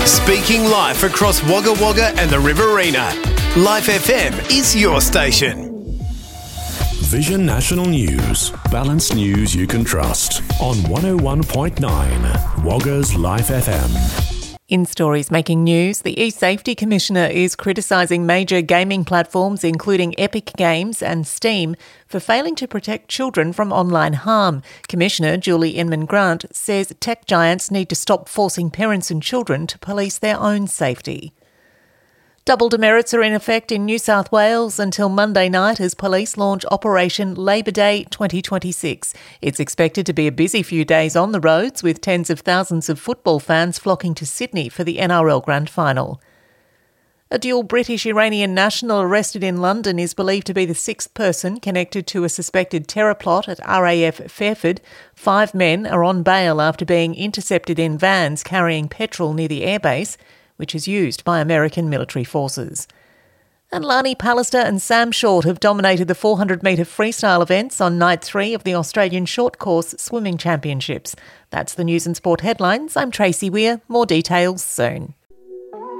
Speaking live across Wagga Wagga and the Riverina. Life FM is your station. Vision National News. Balanced news you can trust. On 101.9 Wagga's Life FM. In stories making news, the eSafety Commissioner is criticising major gaming platforms including Epic Games and Steam for failing to protect children from online harm. Commissioner Julie Inman-Grant says tech giants need to stop forcing parents and children to police their own safety. Double demerits are in effect in New South Wales until Monday night as police launch Operation Labour Day 2026. It's expected to be a busy few days on the roads, with tens of thousands of football fans flocking to Sydney for the NRL Grand Final. A dual British-Iranian national arrested in London is believed to be the sixth person connected to a suspected terror plot at RAF Fairford. 5 men are on bail after being intercepted in vans carrying petrol near the airbase, which is used by American military forces. And Lani Pallister and Sam Short have dominated the 400-metre freestyle events on night 3 of the Australian Short Course Swimming Championships. That's the News and Sport headlines. I'm Tracy Weir. More details soon.